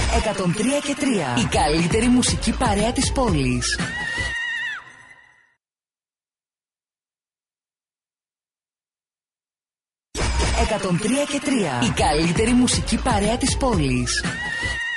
103 και 3. Η καλύτερη μουσική παρέα της πόλης. 103 και 3. Η καλύτερη μουσική παρέα της πόλης.